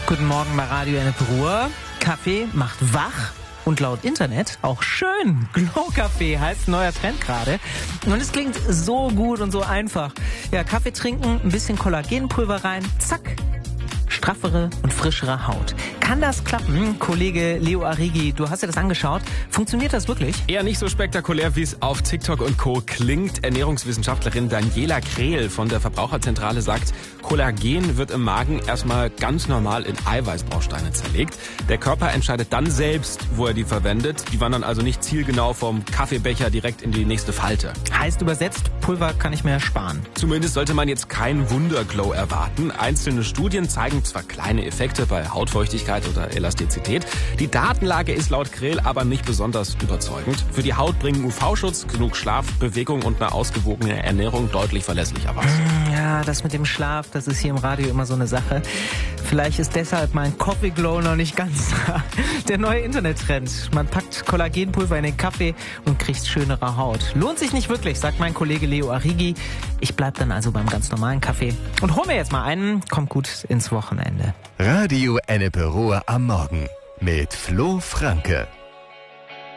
Guten Morgen bei Radio Ennepe-Ruhr. Kaffee macht wach und laut Internet auch schön. Glow Kaffee heißt neuer Trend gerade. Und es klingt so gut und so einfach. Ja, Kaffee trinken, ein bisschen Kollagenpulver rein, zack. Straffere und frischere Haut. Kann das klappen? Kollege Leo Arrighi, du hast dir das angeschaut. Funktioniert das wirklich? Eher nicht so spektakulär, wie es auf TikTok und Co. klingt. Ernährungswissenschaftlerin Daniela Krehl von der Verbraucherzentrale sagt, Kollagen wird im Magen erstmal ganz normal in Eiweißbausteine zerlegt. Der Körper entscheidet dann selbst, wo er die verwendet. Die wandern also nicht zielgenau vom Kaffeebecher direkt in die nächste Falte. Heißt übersetzt, Pulver kann ich mir sparen. Zumindest sollte man jetzt keinen Wunderglow erwarten. Einzelne Studien zeigen zwar kleine Effekte bei Hautfeuchtigkeit oder Elastizität. Die Datenlage ist laut Krehl aber nicht besonders überzeugend. Für die Haut bringen UV-Schutz, genug Schlaf, Bewegung und eine ausgewogene Ernährung deutlich verlässlicher was. Ja, das mit dem Schlaf, das ist hier im Radio immer so eine Sache. Vielleicht ist deshalb mein Coffee Glow noch nicht ganz da. Der neue Internettrend. Man packt Kollagenpulver in den Kaffee und kriegt schönere Haut. Lohnt sich nicht wirklich, sagt mein Kollege Leo Arrighi. Ich bleib dann also beim ganz normalen Kaffee und hol mir jetzt mal einen. Kommt gut ins Wochenende. Radio Ennepe-Ruhr am Morgen mit Flo Franke.